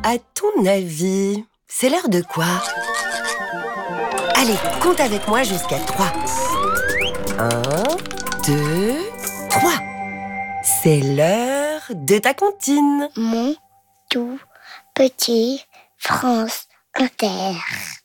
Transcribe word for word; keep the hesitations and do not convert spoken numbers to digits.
À ton avis, c'est l'heure de quoi? Allez, compte avec moi jusqu'à trois. Un, deux, trois. C'est l'heure de ta comptine. Mon tout petit France Inter.